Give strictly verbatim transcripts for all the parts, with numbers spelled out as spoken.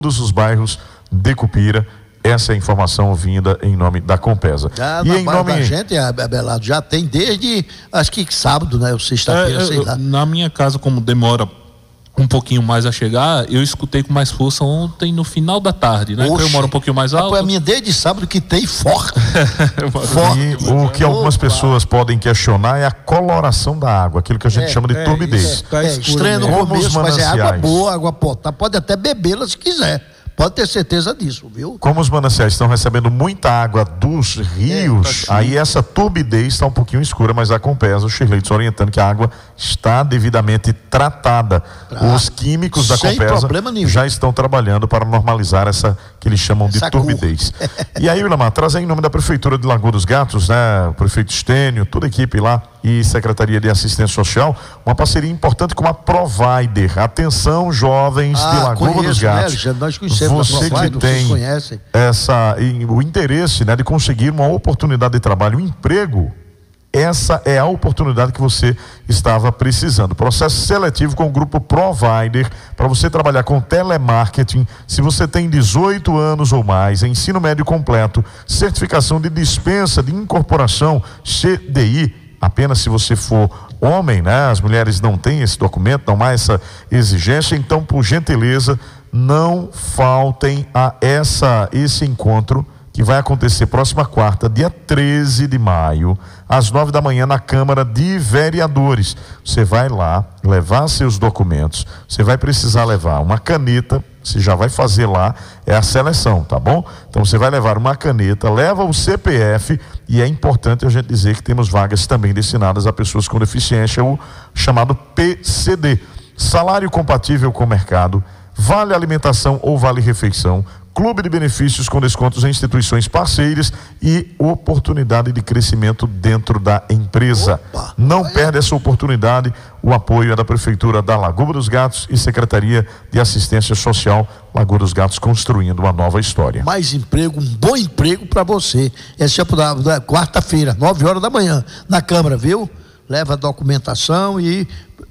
todos os bairros de Cupira. Essa é a informação vinda em nome da Compesa. Já, e na em nome da gente, Abelardo, já tem desde, acho que sábado, né? Ou sexta-feira, é, sei lá. Na minha casa, como demora um pouquinho mais a chegar, eu escutei com mais força ontem no final da tarde, né? Oxe, eu moro um pouquinho mais alto. A minha desde sábado que tem forte. forte. E o que algumas Opa. pessoas podem questionar é a coloração da água, aquilo que a gente É, chama de é, turbidez. É, é estranho no Como começo, os mas é água mananciais. boa, água potável. Pode até bebê-la se quiser. Pode ter certeza disso, viu? Como os mananciais estão recebendo muita água dos rios, É, tá aí essa turbidez está um pouquinho escura, mas a Compesa, o Shirley está orientando que a água está devidamente tratada. Tá. Os químicos da Sem Compesa problema nenhum. já estão trabalhando para normalizar essa que eles chamam de Essa turbidez. E aí, Willamar, traz aí em nome da Prefeitura de Lagoa dos Gatos, né? O prefeito Estênio, toda a equipe lá e Secretaria de Assistência Social, uma parceria importante com a Provider. Atenção, jovens Ah, de Lagoa conheço, dos Gatos. né? Nós conhecemos Você a Provider, que vocês tem conhecem. essa, e o interesse, né, de conseguir uma oportunidade de trabalho, um emprego, essa é a oportunidade que você estava precisando. Processo seletivo com o grupo Provider para você trabalhar com telemarketing. Se você tem dezoito anos ou mais, ensino médio completo, certificação de dispensa de incorporação C D I, apenas se você for homem, né? As mulheres não têm esse documento, não há essa exigência. Então, por gentileza, não faltem a essa, esse encontro que vai acontecer próxima quarta, dia treze de maio, às nove da manhã, na Câmara de Vereadores. Você vai lá levar seus documentos, você vai precisar levar uma caneta, você já vai fazer lá, é a seleção, tá bom? Então você vai levar uma caneta, leva o C P F, e é importante a gente dizer que temos vagas também destinadas a pessoas com deficiência, o chamado P C D, salário compatível com o mercado, vale alimentação ou vale refeição, clube de benefícios com descontos em instituições parceiras e oportunidade de crescimento dentro da empresa. Opa, não olha. perde essa oportunidade. O apoio é da Prefeitura da Lagoa dos Gatos e Secretaria de Assistência Social Lagoa dos Gatos, construindo uma nova história. Mais emprego, um bom emprego para você. Essa é quarta-feira, nove horas da manhã, na Câmara, viu? Leva a documentação e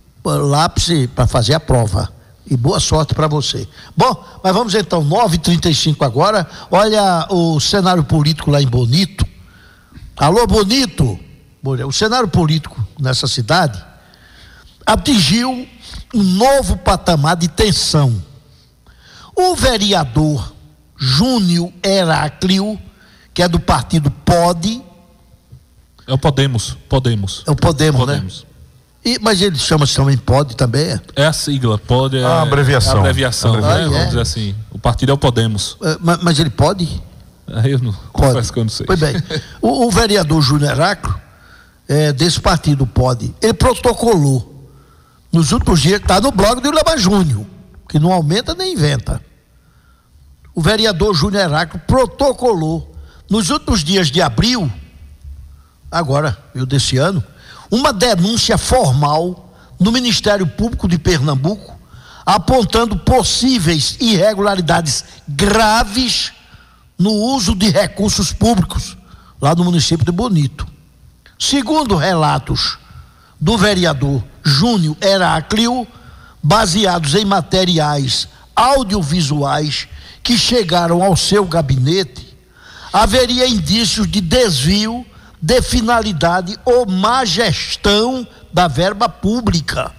lápis para fazer a prova. E boa sorte para você. Bom, mas vamos então, nove e trinta e cinco agora. Olha o cenário político lá em Bonito. Alô, Bonito. O cenário político nessa cidade atingiu um novo patamar de tensão. O vereador Júnior Heráclio, que é do partido Pode. É o Podemos, Podemos. É o Podemos, Podemos. né? E, mas ele chama-se também Pode também, é? É a sigla, Pode é A abreviação. É a abreviação, Ah, né? é? Vamos dizer assim. O partido é o Podemos. É, mas, mas ele pode? Aí eu não confesso que eu não sei. Pois bem, o, o vereador Júnior Heráclio, é, desse partido Pode, ele protocolou nos últimos dias, está no blog do Willamar Júnior, que não aumenta nem inventa. O vereador Júnior Heráclio protocolou nos últimos dias de abril, agora, viu, desse ano, uma denúncia formal no Ministério Público de Pernambuco, apontando possíveis irregularidades graves no uso de recursos públicos lá no município de Bonito. Segundo relatos do vereador Júnior Heráclio, baseados em materiais audiovisuais que chegaram ao seu gabinete, haveria indícios de desvio de finalidade ou má gestão da verba pública.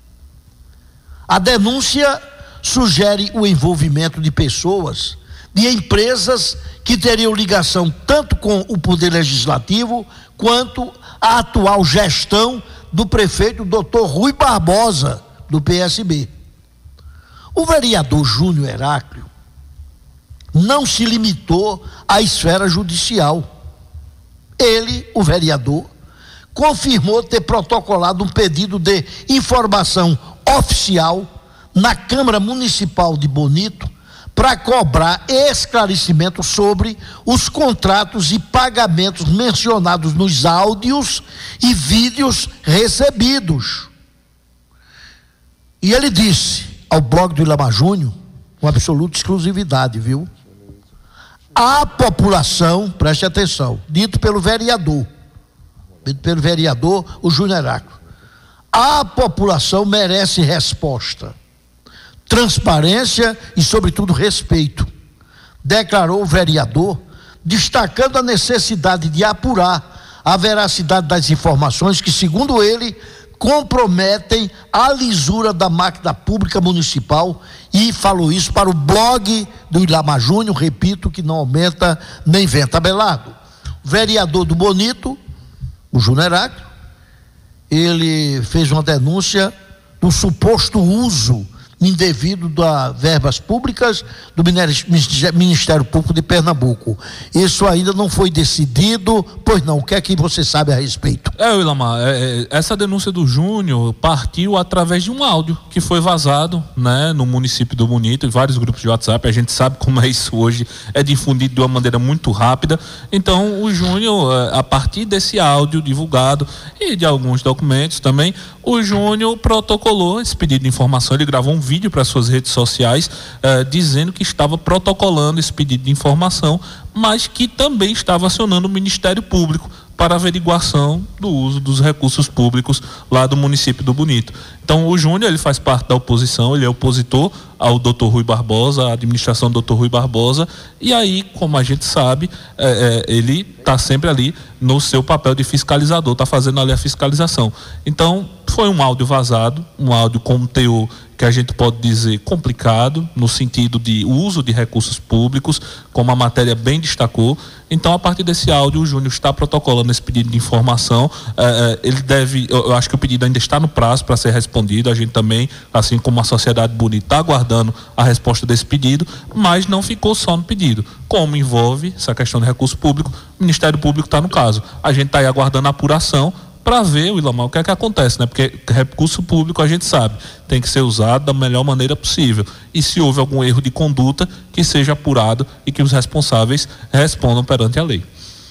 A denúncia sugere o envolvimento de pessoas, de empresas que teriam ligação tanto com o Poder Legislativo quanto a atual gestão do prefeito doutor Rui Barbosa, do P S B. O vereador Júnior Heráclio não se limitou à esfera judicial. Ele, o vereador, confirmou ter protocolado um pedido de informação oficial na Câmara Municipal de Bonito para cobrar esclarecimento sobre os contratos e pagamentos mencionados nos áudios e vídeos recebidos. E ele disse ao blog do Willamar Júnior, com absoluta exclusividade, viu? A população, preste atenção, dito pelo vereador, dito pelo vereador, o Júnior Heráclio, a população merece resposta. transparência e, sobretudo, respeito, declarou o vereador, destacando a necessidade de apurar a veracidade das informações que, segundo ele, comprometem a lisura da máquina pública municipal, e falou isso para o blog do Ilamar Júnior, repito, que não aumenta nem venta. Abelardo, o vereador do Bonito, o Júnior Heráclito, ele fez uma denúncia do suposto uso indevido das verbas públicas do Ministério Público de Pernambuco. Isso ainda não foi decidido, pois não, o que é que você sabe a respeito? É, Ilamar, é, é, essa denúncia do Júnior partiu através de um áudio que foi vazado, né, no município do Bonito, em vários grupos de WhatsApp. A gente sabe como é isso hoje, é difundido de uma maneira muito rápida. Então o Júnior, a partir desse áudio divulgado e de alguns documentos também, o Júnior protocolou esse pedido de informação. Ele gravou um vídeo para suas redes sociais eh, dizendo que estava protocolando esse pedido de informação, mas que também estava acionando o Ministério Público para averiguação do uso dos recursos públicos lá do município do Bonito. Então o Júnior, ele faz parte da oposição, ele é opositor ao doutor Rui Barbosa, à administração do doutor Rui Barbosa, e aí, como a gente sabe, é, é, ele está sempre ali no seu papel de fiscalizador, está fazendo ali a fiscalização. Então foi um áudio vazado, um áudio com um teor que a gente pode dizer complicado, no sentido de uso de recursos públicos, como a matéria bem destacou. Então, a partir desse áudio, o Júnior está protocolando esse pedido de informação. É, ele deve, eu acho que o pedido ainda está no prazo para ser respondido. A gente também, assim como a sociedade bonita, está aguardando a resposta desse pedido, mas não ficou só no pedido. Como envolve essa questão de recurso público, o Ministério Público está no caso. A gente está aí aguardando a apuração para ver, Ilamar, o que é que acontece, né? Porque recurso público, a gente sabe, tem que ser usado da melhor maneira possível. E se houve algum erro de conduta, que seja apurado e que os responsáveis respondam perante a lei.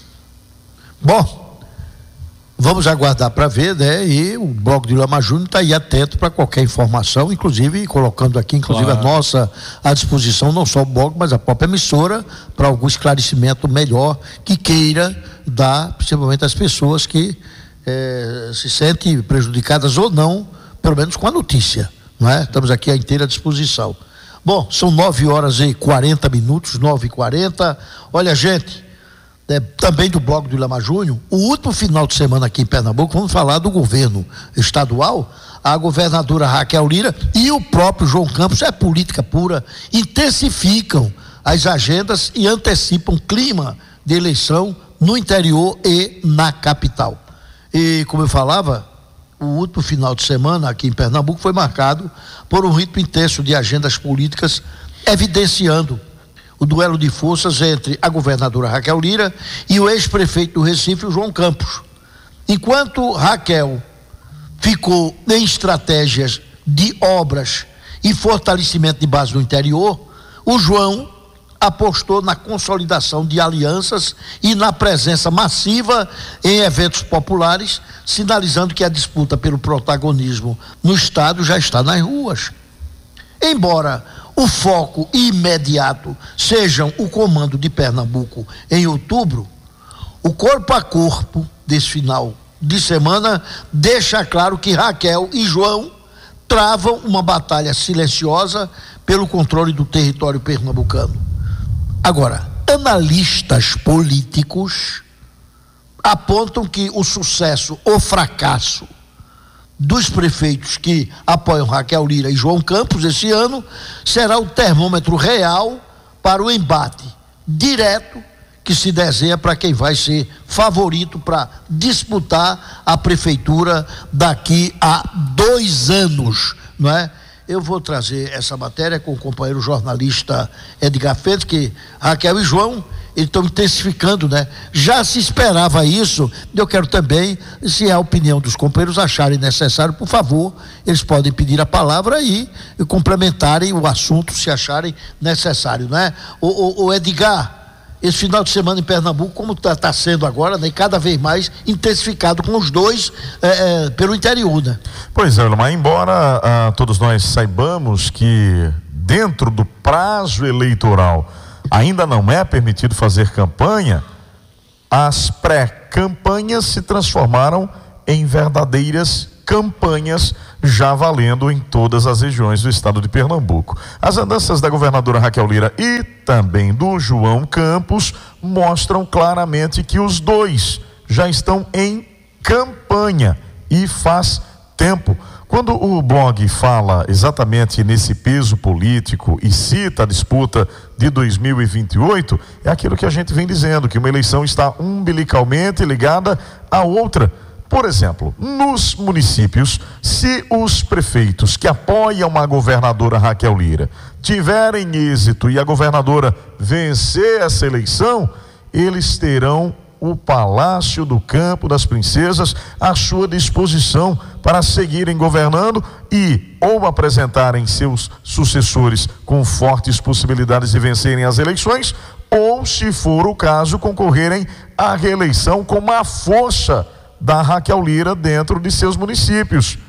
Bom, vamos aguardar para ver, né? E o blog do Ilamar Júnior está aí atento para qualquer informação, inclusive colocando aqui, inclusive claro, a nossa à disposição, não só o blog, mas a própria emissora, para algum esclarecimento melhor que queira dar, principalmente às pessoas que É, se sentem prejudicadas ou não, pelo menos com a notícia, não é? Estamos aqui à inteira disposição. Bom, são nove horas e quarenta minutos, nove e quarenta. Olha, gente, é, também do blog do Ilamar Júnior, o último final de semana aqui em Pernambuco, vamos falar do governo estadual. A governadora Raquel Lira e o próprio João Campos, é política pura, intensificam as agendas e antecipam clima de eleição no interior e na capital. E, como eu falava, o último final de semana aqui em Pernambuco foi marcado por um ritmo intenso de agendas políticas, evidenciando o duelo de forças entre a governadora Raquel Lira e o ex-prefeito do Recife, o João Campos. Enquanto Raquel ficou em estratégias de obras e fortalecimento de base no interior, o João apostou na consolidação de alianças e na presença massiva em eventos populares, sinalizando que a disputa pelo protagonismo no estado já está nas ruas. Embora o foco imediato sejam o comando de Pernambuco em outubro, o corpo a corpo desse final de semana deixa claro que Raquel e João travam uma batalha silenciosa pelo controle do território pernambucano. Agora, analistas políticos apontam que o sucesso ou fracasso dos prefeitos que apoiam Raquel Lira e João Campos esse ano será o termômetro real para o embate direto que se desenha para quem vai ser favorito para disputar a prefeitura daqui a dois anos, não é? Eu vou trazer essa matéria com o companheiro jornalista Edgar Fentes, que Raquel e João, eles estão intensificando, né? Já se esperava isso. Eu quero também, se é a opinião dos companheiros acharem necessário, por favor, eles podem pedir a palavra e, e complementarem o assunto se acharem necessário, né? O, o, o Edgar, esse final de semana em Pernambuco, como está tá sendo agora, né, cada vez mais intensificado com os dois é, é, pelo interior, né? Pois é, mas embora ah, todos nós saibamos que dentro do prazo eleitoral ainda não é permitido fazer campanha, as pré-campanhas se transformaram em verdadeiras campanhas já valendo em todas as regiões do estado de Pernambuco. As andanças da governadora Raquel Lira e também do João Campos mostram claramente que os dois já estão em campanha e faz tempo. Quando o blog fala exatamente nesse peso político e cita a disputa de dois mil e vinte e oito, é aquilo que a gente vem dizendo, que uma eleição está umbilicalmente ligada à outra. Por exemplo, nos municípios, se os prefeitos que apoiam a governadora Raquel Lira tiverem êxito e a governadora vencer essa eleição, eles terão o Palácio do Campo das Princesas à sua disposição para seguirem governando e ou apresentarem seus sucessores com fortes possibilidades de vencerem as eleições, ou, se for o caso, concorrerem à reeleição com uma força da Raquel Lira dentro de seus municípios.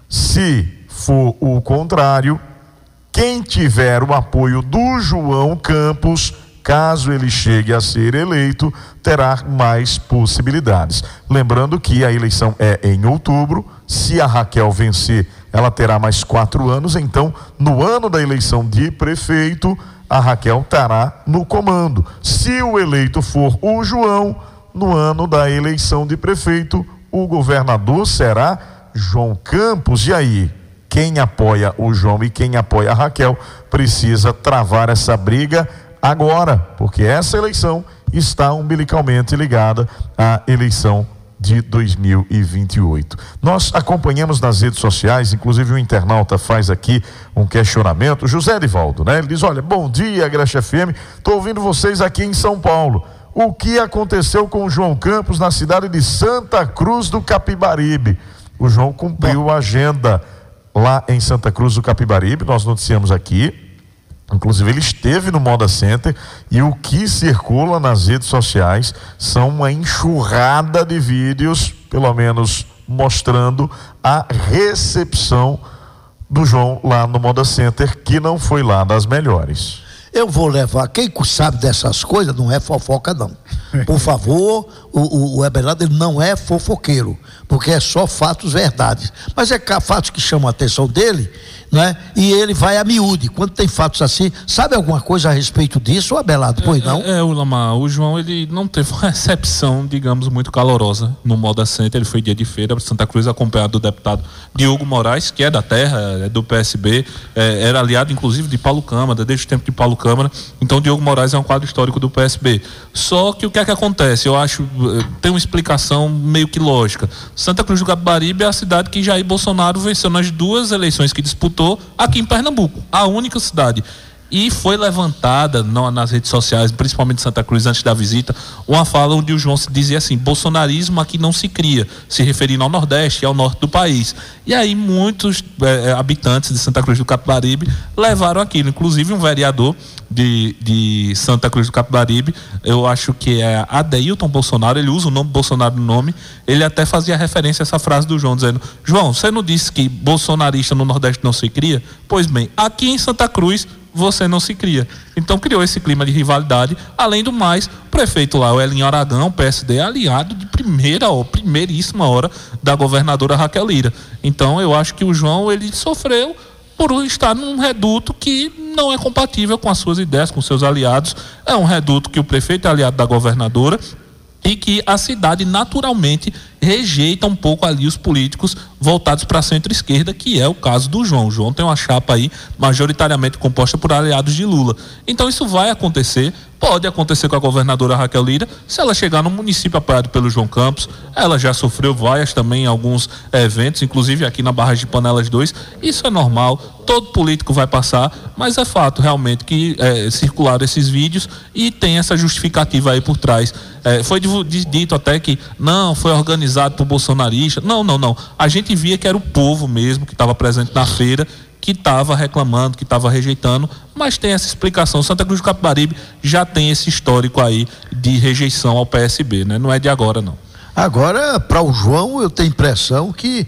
Se for o contrário, quem tiver o apoio do João Campos, caso ele chegue a ser eleito, terá mais possibilidades. Lembrando que a eleição é em outubro. Se a Raquel vencer, ela terá mais quatro anos. Então, no ano da eleição de prefeito, a Raquel estará no comando. Se o eleito for o João, no ano da eleição de prefeito, o governador será João Campos. E aí, quem apoia o João e quem apoia a Raquel precisa travar essa briga agora, porque essa eleição está umbilicalmente ligada à eleição de dois mil e vinte e oito. Nós acompanhamos nas redes sociais, inclusive o internauta faz aqui um questionamento, José Edivaldo, né? Ele diz: olha, bom dia, Agreste F M, estou ouvindo vocês aqui em São Paulo. O que aconteceu com o João Campos na cidade de Santa Cruz do Capibaribe? O João cumpriu a agenda lá em Santa Cruz do Capibaribe, nós noticiamos aqui. Inclusive ele esteve no Moda Center e o que circula nas redes sociais são uma enxurrada de vídeos, pelo menos mostrando a recepção do João lá no Moda Center, que não foi lá das melhores. Eu vou levar, quem sabe dessas coisas não é fofoca não. Por favor, o, o, o Abelardo ele não é fofoqueiro, porque é só fatos verdades. Mas é fatos que chamam a atenção dele, né? E ele vai a miúde. Quando tem fatos assim, sabe alguma coisa a respeito disso, Abelardo? Pois não? É, é, o Lamar, o João ele não teve uma recepção, digamos, muito calorosa no Moda Center. Ele foi dia de feira para Santa Cruz, acompanhado do deputado Diogo Moraes, que é da terra, é do P S B, é, era aliado inclusive de Paulo Câmara, desde o tempo de Paulo Câmara. Então Diogo Moraes é um quadro histórico do P S B. Só que o que é que acontece? Eu acho, tem uma explicação meio que lógica. Santa Cruz do Capibaribe é a cidade que Jair Bolsonaro venceu nas duas eleições que disputou aqui em Pernambuco, a única cidade. E foi levantada não, nas redes sociais, principalmente de Santa Cruz, antes da visita, uma fala onde o João se dizia assim: bolsonarismo aqui não se cria, se referindo ao Nordeste e ao norte do país. E aí muitos é, habitantes de Santa Cruz do Capibaribe levaram aquilo, inclusive um vereador de, de Santa Cruz do Capibaribe, eu acho que é Adeilton Bolsonaro, ele usa o nome Bolsonaro no nome, ele até fazia referência a essa frase do João, dizendo: João, você não disse que bolsonarista no Nordeste não se cria? Pois bem, aqui em Santa Cruz você não se cria. Então criou esse clima de rivalidade. Além do mais, o prefeito lá, o Elinho Aragão, P S D, aliado de primeira hora, primeiríssima hora da governadora Raquel Lira. Então eu acho que o João, ele sofreu por estar num reduto que não é compatível com as suas ideias, com seus aliados. É um reduto que o prefeito é aliado da governadora e que a cidade naturalmente rejeita um pouco ali os políticos voltados para a centro-esquerda, que é o caso do João. O João tem uma chapa aí majoritariamente composta por aliados de Lula. Então isso vai acontecer, pode acontecer com a governadora Raquel Lira, se ela chegar no município apoiado pelo João Campos. Ela já sofreu vaias também em alguns eventos, inclusive aqui na Barra de Panelas dois. Isso é normal, todo político vai passar, mas é fato realmente que é, circularam esses vídeos e tem essa justificativa aí por trás. É, foi dito até que não, foi organizado por bolsonarista. Não, não, não. A gente via que era o povo mesmo que estava presente na feira, que estava reclamando, que estava rejeitando, mas tem essa explicação. Santa Cruz do Capibaribe já tem esse histórico aí de rejeição ao P S B, né? Não é de agora, não. Agora, para o João, eu tenho a impressão que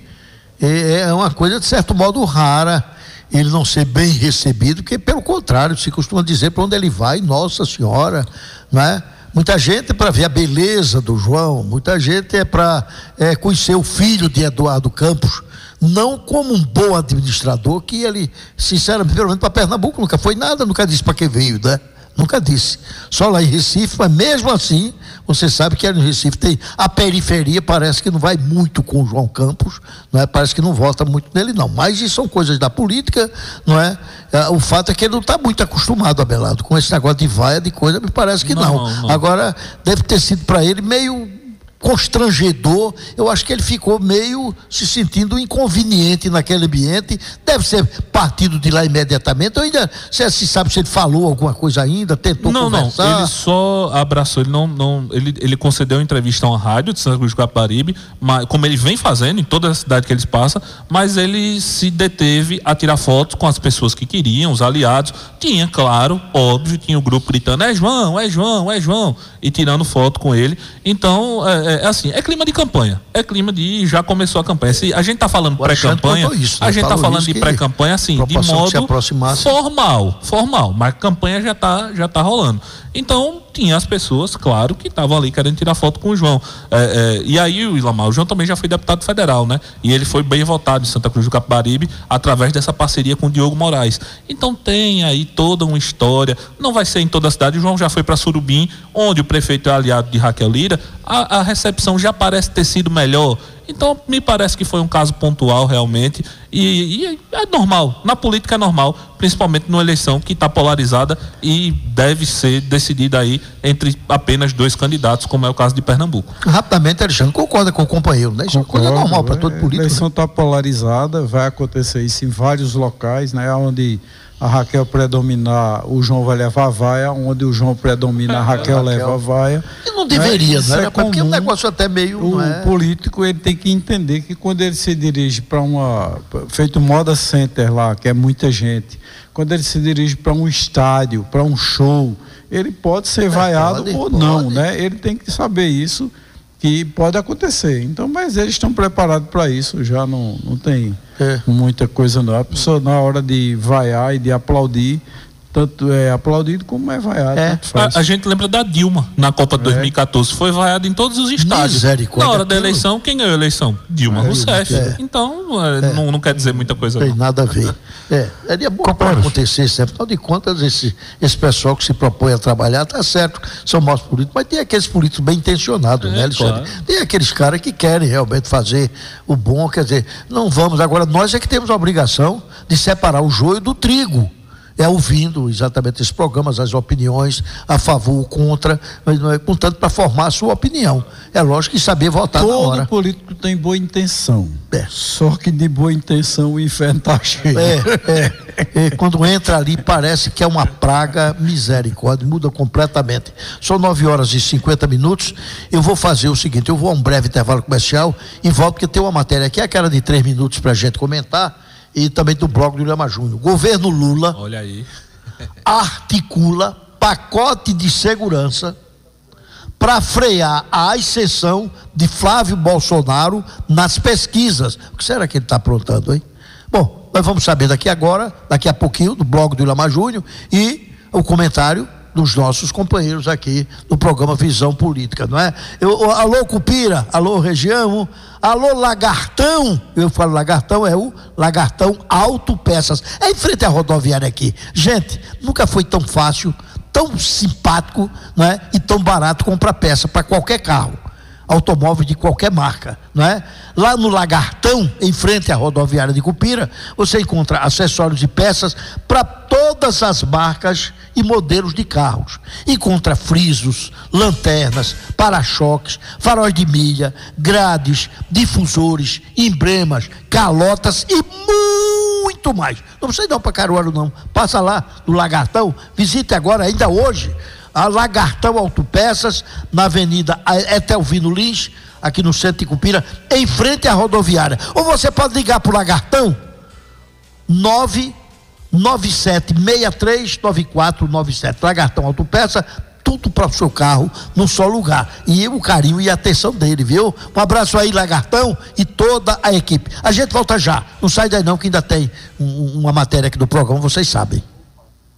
é uma coisa de certo modo rara ele não ser bem recebido, porque pelo contrário, se costuma dizer para onde ele vai, Nossa Senhora, né? Muita gente é para ver a beleza do João, muita gente é para é, conhecer o filho de Eduardo Campos, não como um bom administrador, que ele, sinceramente, pelo menos para Pernambuco nunca foi nada, nunca disse para que veio, né? Nunca disse. Só lá em Recife, mas mesmo assim, você sabe que ali no Recife tem a periferia, parece que não vai muito com o João Campos, não é? Parece que não vota muito nele, não. Mas isso são coisas da política, não é? O fato é que ele não está muito acostumado, Abelardo, com esse negócio de vaia, de coisa, me parece que não. não. não. Agora, deve ter sido para ele meio constrangedor. Eu acho que ele ficou meio se sentindo inconveniente naquele ambiente. Deve ser partido de lá imediatamente. Ou ainda, você se sabe se ele falou alguma coisa ainda, tentou não, conversar? Não, ele só abraçou, ele não, não ele, ele concedeu uma entrevista a uma rádio de Santa Cruz do Capibaribe, mas, como ele vem fazendo em toda a cidade que eles passam, mas ele se deteve a tirar fotos com as pessoas que queriam, os aliados. Tinha, claro, óbvio, tinha o grupo gritando, é João, é João, é João, e tirando foto com ele. Então, é, É assim, é clima de campanha, é clima de já começou a campanha. Se a gente tá falando pré-campanha, a gente tá falando de pré-campanha assim, de modo formal, formal, mas a campanha já tá, já tá rolando. Então, tinha as pessoas, claro, que estavam ali querendo tirar foto com o João. É, é, e aí, o Ilamar, o João também já foi deputado federal, né? E ele foi bem votado em Santa Cruz do Capibaribe através dessa parceria com o Diogo Moraes. Então, tem aí toda uma história. Não vai ser em toda a cidade. O João já foi para Surubim, onde o prefeito é aliado de Raquel Lira. A, a recepção já parece ter sido melhor. Então, me parece que foi um caso pontual, realmente, e, e é normal, na política é normal, principalmente numa eleição que está polarizada e deve ser decidida aí entre apenas dois candidatos, como é o caso de Pernambuco. Rapidamente, Alexandre, concorda com o companheiro, né? Isso é uma coisa normal para todo político. A eleição está, né? polarizada, vai acontecer isso em vários locais, né? Onde a Raquel predominar, o João vai levar a vaia, onde o João predomina, a Raquel, Raquel. leva a vaia. E não deveria, né? né? É porque é um negócio até meio... O é... político, ele tem que entender que quando ele se dirige para uma... feito moda center lá, que é muita gente, quando ele se dirige para um estádio, para um show, ele pode ser é, vaiado pode, ou pode. não, né? Ele tem que saber isso, que pode acontecer. Então, mas eles estão preparados para isso, já não, não tem é. muita coisa não. A pessoa, na hora de vaiar e de aplaudir, tanto é aplaudido como é vaiado. É. A, a gente lembra da Dilma na Copa de dois mil e catorze, foi vaiada em todos os estádios. Na hora da eleição, quem ganhou a eleição? Dilma Rousseff. É. Então, é. Não, não quer dizer muita coisa. Não tem não. nada a ver. É, seria bom para acontecer sempre. Afinal de contas, esse, esse pessoal que se propõe a trabalhar, tá certo, são maus políticos, mas tem aqueles políticos bem intencionados, é, né, Alexandre? Claro. Tem aqueles caras que querem realmente fazer o bom, quer dizer, não vamos. Agora, nós é que temos a obrigação de separar o joio do trigo. É ouvindo exatamente esses programas, as opiniões a favor ou contra, mas não é contanto para formar a sua opinião. É lógico que saber votar Todo na hora. Todo político tem boa intenção. É. Só que de boa intenção o inferno está cheio. É, é, é. Quando entra ali parece que é uma praga, misericórdia, muda completamente. São nove horas e cinquenta minutos. Eu vou fazer o seguinte, eu vou a um breve intervalo comercial e volto, porque tem uma matéria aqui, aquela de três minutos para a gente comentar. E também do blog do Lema Júnior. Governo Lula, olha aí, articula pacote de segurança para frear a ascensão de Flávio Bolsonaro nas pesquisas. O que será que ele está aprontando, hein? Bom, nós vamos saber daqui agora, daqui a pouquinho, do blog do Lema Júnior e o comentário dos nossos companheiros aqui no programa Visão Política, não é? Eu, alô Cupira, alô Região, alô Lagartão, eu falo Lagartão, é o Lagartão Autopeças, é em frente à rodoviária aqui. Gente, nunca foi tão fácil, tão simpático, não é? E tão barato comprar peça para qualquer carro, automóvel de qualquer marca, não é? Lá no Lagartão, em frente à rodoviária de Cupira, você encontra acessórios e peças para todas as marcas e modelos de carros. Encontra frisos, lanternas, para-choques, faróis de milha, grades, difusores, emblemas, calotas e muito mais. Não precisa ir não para Caruaru não. Passa lá no Lagartão, visite agora, ainda hoje, a Lagartão Autopeças, na Avenida Etelvino Lins, aqui no centro de Cupira, em frente à rodoviária. Ou você pode ligar para o Lagartão, nove nove sete seis três nove quatro nove sete. Lagartão Autopeça, tudo para o seu carro, num só lugar. E o carinho e a atenção dele, viu? Um abraço aí, Lagartão, e toda a equipe. A gente volta já. Não sai daí não, que ainda tem um, uma matéria aqui do programa, vocês sabem.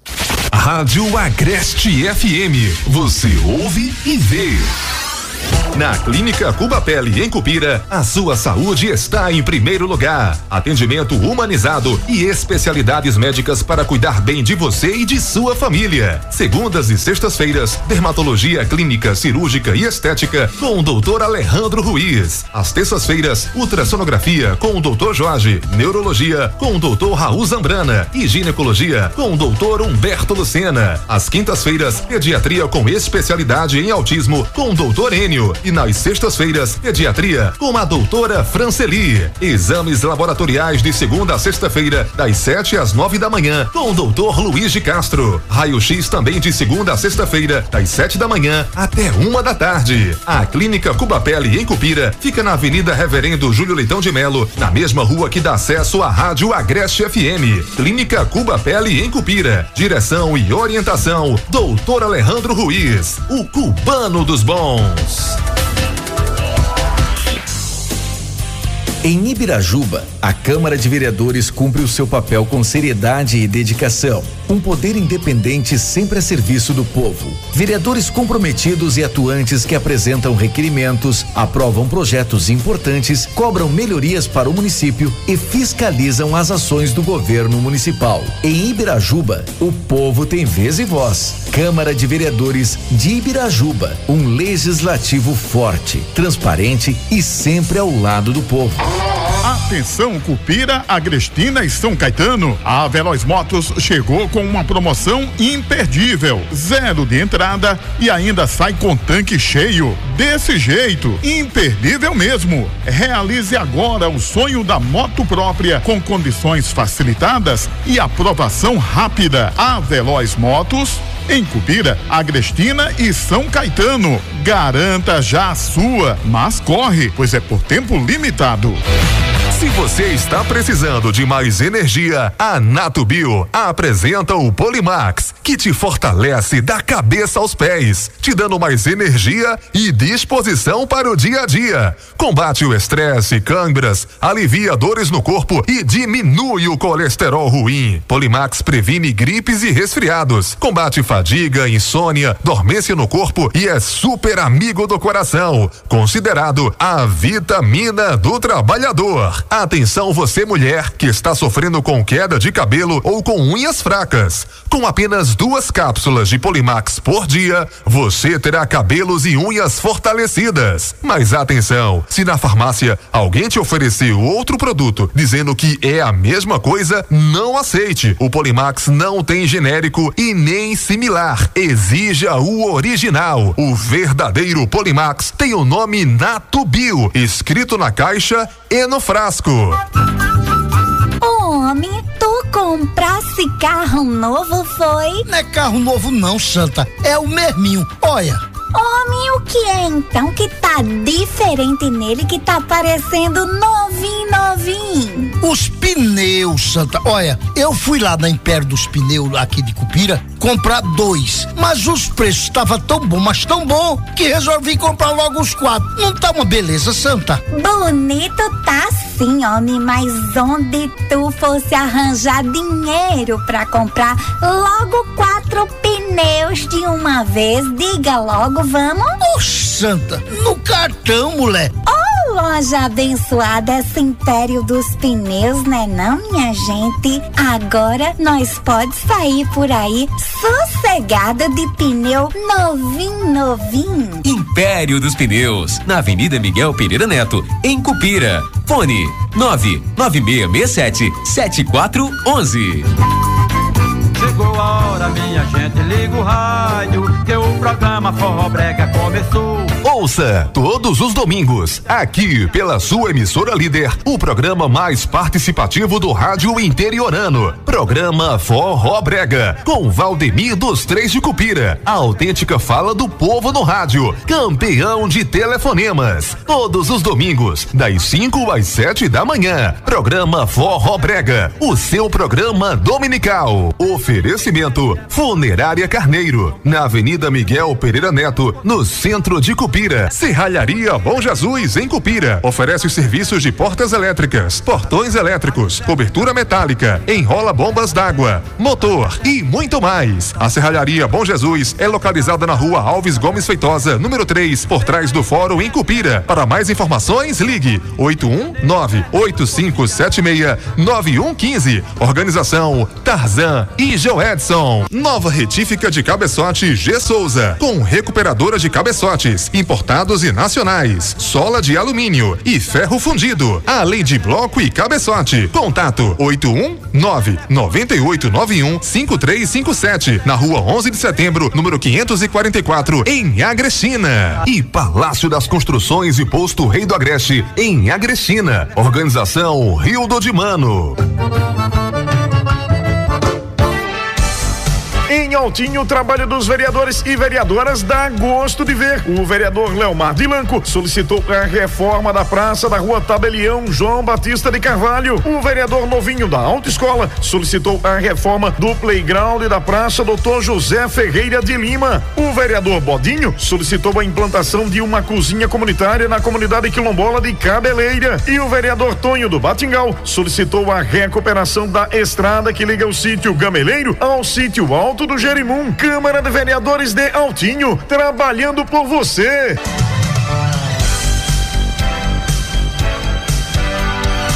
Rádio Agreste F M. Você ouve e vê. Na Clínica Cuba Pele em Cupira, a sua saúde está em primeiro lugar. Atendimento humanizado e especialidades médicas para cuidar bem de você e de sua família. Segundas e sextas-feiras, dermatologia clínica, cirúrgica e estética com o doutor Alejandro Ruiz. Às terças-feiras, ultrassonografia com o doutor Jorge, neurologia com o doutor Raul Zambrana e ginecologia com o doutor Humberto Lucena. Às quintas-feiras, pediatria com especialidade em autismo com o doutor Enio. E nas sextas-feiras, pediatria com a doutora Franceli. Exames laboratoriais de segunda a sexta-feira, das sete às nove da manhã, com o doutor Luiz de Castro. Raio-X também de segunda a sexta-feira, das sete da manhã até uma da tarde. A Clínica Cuba Pele em Cupira fica na Avenida Reverendo Júlio Leitão de Melo, na mesma rua que dá acesso à Rádio Agreste F M. Clínica Cuba Pele em Cupira. Direção e orientação, doutor Alejandro Ruiz, o cubano dos bons. Em Ibirajuba, a Câmara de Vereadores cumpre o seu papel com seriedade e dedicação. Um poder independente sempre a serviço do povo. Vereadores comprometidos e atuantes que apresentam requerimentos, aprovam projetos importantes, cobram melhorias para o município e fiscalizam as ações do governo municipal. Em Ibirajuba, o povo tem vez e voz. Câmara de Vereadores de Ibirajuba, um legislativo forte, transparente e sempre ao lado do povo. Atenção Cupira, Agrestina e São Caetano. A Veloz Motos chegou com uma promoção imperdível. Zero de entrada e ainda sai com tanque cheio. Desse jeito, imperdível mesmo. Realize agora o sonho da moto própria com condições facilitadas e aprovação rápida. A Veloz Motos em Cupira, Agrestina e São Caetano. Garanta já a sua, mas corre, pois é por tempo limitado. Se você está precisando de mais energia, a Natubio apresenta o Polimax, que te fortalece da cabeça aos pés, te dando mais energia e disposição para o dia a dia. Combate o estresse, câimbras, alivia dores no corpo e diminui o colesterol ruim. Polimax previne gripes e resfriados, combate fadiga, insônia, dormência no corpo e é super amigo do coração. Considerado a vitamina do trabalhador. Atenção você mulher que está sofrendo com queda de cabelo ou com unhas fracas. Com apenas duas cápsulas de Polimax por dia, você terá cabelos e unhas fortalecidas. Mas atenção, se na farmácia alguém te oferecer outro produto dizendo que é a mesma coisa, não aceite. O Polimax não tem genérico e nem similar. Exija o original. O verdadeiro Polimax tem o nome Natubio, escrito na caixa e no frasco. Ô homem, tu comprasse carro novo, foi? Não é carro novo não, Santa, é o mesminho, olha. Homem, o que é então que tá diferente nele, que tá parecendo novinho, novinho? Os pneus, Santa, olha, eu fui lá na Império dos Pneus aqui de Cupira comprar dois, mas os preços estavam tão bom, mas tão bom, que resolvi comprar logo os quatro. Não tá uma beleza, Santa? Bonito tá sim, homem, mas onde tu fosse arranjar dinheiro pra comprar logo quatro pneus de uma vez, diga logo, vamos? Oxe, Santa, no cartão, mulher. Oh, loja abençoada, esse Império dos Pneus, né não, minha gente? Agora nós pode sair por aí sossegada de pneu novinho, novinho. Império dos Pneus, na Avenida Miguel Pereira Neto, em Cupira. Fone nove nove seis seis sete sete quatro um um. Chegou a hora, minha gente, liga o rádio, que o programa Forró Brega começou. Ouça todos os domingos, aqui pela sua emissora líder, o programa mais participativo do rádio interiorano. Programa Forró Brega, com Valdemir dos Três de Cupira, a autêntica fala do povo no rádio, campeão de telefonemas. Todos os domingos, das cinco às sete da manhã. Programa Forró Brega, o seu programa dominical. Oferecimento Funerária Carneiro, na Avenida Miguel Pereira Neto, no centro de Cupira. Cupira. Serralharia Bom Jesus, em Cupira. Oferece os serviços de portas elétricas, portões elétricos, cobertura metálica, enrola bombas d'água, motor e muito mais. A Serralharia Bom Jesus é localizada na rua Alves Gomes Feitosa, número três, por trás do Fórum, em Cupira. Para mais informações, ligue oito um nove, oito cinco sete seis, nove um um cinco. Organização Tarzan e Joedson. Nova retífica de cabeçote G Souza, com recuperadora de cabeçotes importados e nacionais, sola de alumínio e ferro fundido, além de bloco e cabeçote. Contato oito um nove, nove oito nove um, cinco três cinco sete, na rua onze de setembro, número quinhentos e quarenta e quatro, em Agrestina. E Palácio das Construções e Posto Rei do Agreste, em Agrestina. Organização Rio do Dimano. Em Altinho, o trabalho dos vereadores e vereadoras dá gosto de ver. O vereador Leomar Dilanco solicitou a reforma da praça da rua Tabelião João Batista de Carvalho. O vereador Novinho da Autoescola solicitou a reforma do playground da praça doutor José Ferreira de Lima. O vereador Bodinho solicitou a implantação de uma cozinha comunitária na comunidade quilombola de Cabeleira. E o vereador Tonho do Batingal solicitou a recuperação da estrada que liga o sítio Gameleiro ao sítio Alto do Jerimum. Câmara de Vereadores de Altinho, trabalhando por você.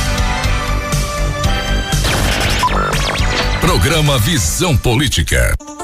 Programa Visão Política.